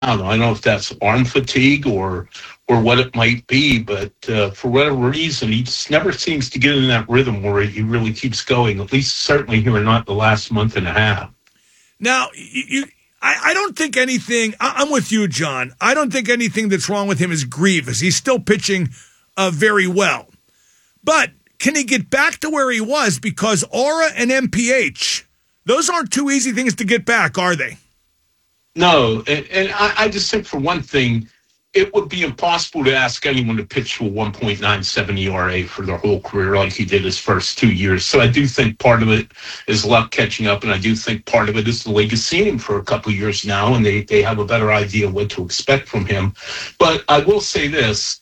I don't know if that's arm fatigue or what it might be, but for whatever reason, he just never seems to get in that rhythm where he really keeps going. At least certainly here, not the last month and a half. Now, I don't think anything. I'm with you, John. I don't think anything that's wrong with him is grievous. He's still pitching very well, but can he get back to where he was? Because Aura and MPH, those aren't two easy things to get back, are they? No, and I just think for one thing, it would be impossible to ask anyone to pitch to a 1.97 ERA for their whole career like he did his first 2 years. So I do think part of it is luck catching up, and I do think part of it is the league has seen him for a couple of years now, and they have a better idea of what to expect from him. But I will say this,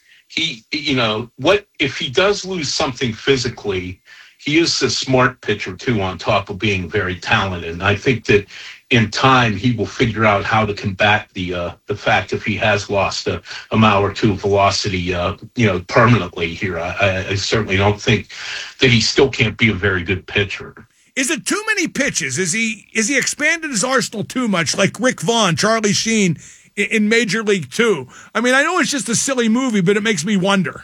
what if he does lose something physically, he is a smart pitcher, too, on top of being very talented. And I think that in time, he will figure out how to combat the fact if he has lost a mile or two of velocity, permanently here. I certainly don't think that he still can't be a very good pitcher. Is it too many pitches? Is he expanded his arsenal too much, like Rick Vaughn, Charlie Sheen in Major League Two? I mean, I know it's just a silly movie, but it makes me wonder.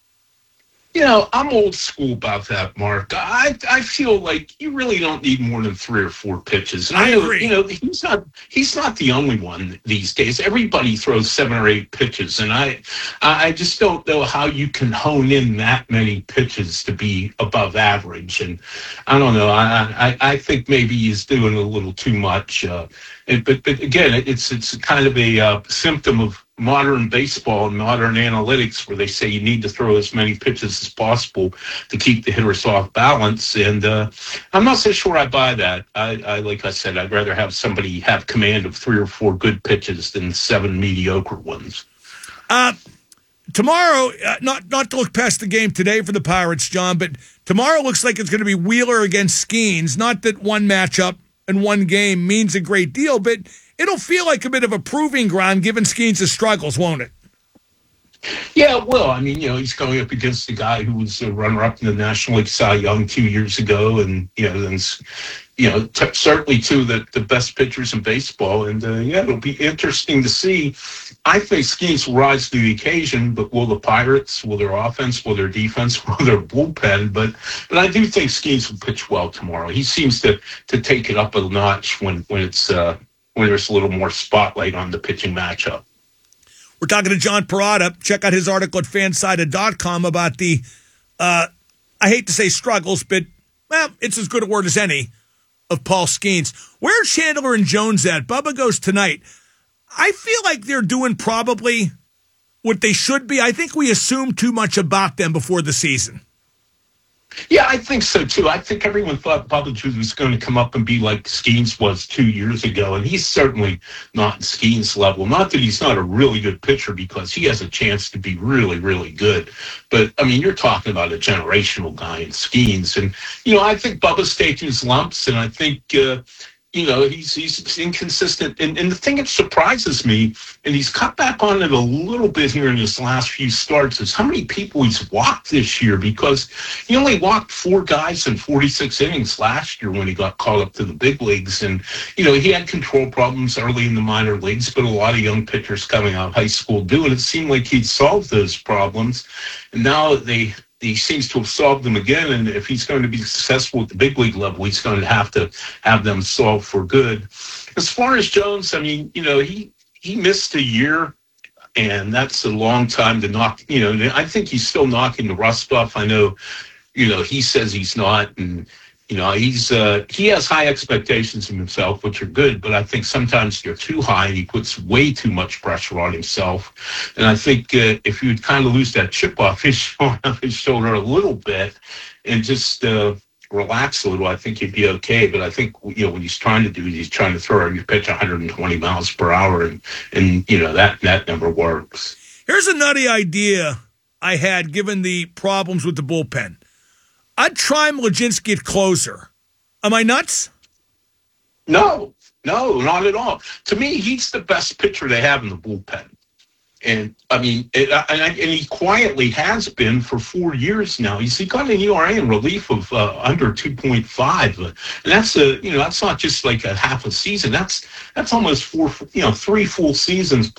I'm old school about that, Mark. I feel like you really don't need more than 3 or 4 pitches. And I agree. He's not the only one these days. Everybody throws 7 or 8 pitches, and I just don't know how you can hone in that many pitches to be above average. And I don't know. I think maybe he's doing a little too much. But again, it's kind of a symptom of modern baseball and modern analytics where they say you need to throw as many pitches as possible to keep the hitters off balance. And I'm not so sure I buy that. I like I said, I'd rather have somebody have command of 3 or 4 good pitches than 7 mediocre ones. Tomorrow, not to look past the game today for the Pirates, John, but tomorrow looks like it's going to be Wheeler against Skeens. Not that one matchup and one game means a great deal, but it'll feel like a bit of a proving ground given Skeens' struggles, won't it? Yeah, well, I mean, he's going up against a guy who was a runner-up in the National League Cy Young 2 years ago, and certainly two of the best pitchers in baseball. And it'll be interesting to see. I think Skeens will rise to the occasion, but will the Pirates, will their offense, will their defense, will their bullpen? But I do think Skeens will pitch well tomorrow. He seems to take it up a notch when there's a little more spotlight on the pitching matchup. We're talking to John Perrotta. Check out his article at fansided.com about the, I hate to say struggles, but, well, it's as good a word as any, of Paul Skeens. Where's Chandler and Jones at? Bubba goes tonight. I feel like they're doing probably what they should be. I think we assumed too much about them before the season. Yeah, I think so, too. I think everyone thought Bubba Juice was going to come up and be like Skeens was 2 years ago, and he's certainly not Skeens level. Not that he's not a really good pitcher, because he has a chance to be really, really good. But, I mean, you're talking about a generational guy in Skeens. And, I think Bubba's taking his lumps, and I think he's inconsistent. And the thing that surprises me, and he's cut back on it a little bit here in his last few starts, is how many people he's walked this year, because he only walked 4 guys in 46 innings last year when he got called up to the big leagues. And, he had control problems early in the minor leagues, but a lot of young pitchers coming out of high school do, and it seemed like he'd solved those problems. And now he seems to have solved them again, and if he's going to be successful at the big league level, he's going to have them solved for good. As far as Jones, I mean, he missed a year, and that's a long time to knock. I think he's still knocking the rust off. I know, he says he's not, and he has high expectations of himself, which are good, but I think sometimes they're too high, and he puts way too much pressure on himself. And I think if you would kind of lose that chip off his shoulder a little bit and just relax a little, I think he'd be okay. But I think, what he's trying to do is he's trying to throw every pitch 120 miles per hour, and that never works. Here's a nutty idea I had, given the problems with the bullpen. I'd try Mlodzinski at closer. Am I nuts? No, not at all. To me, he's the best pitcher they have in the bullpen. And I mean, and he quietly has been for 4 years now. He got an ERA in relief of under 2.5, and that's not just like a half a season. That's almost 3 full seasons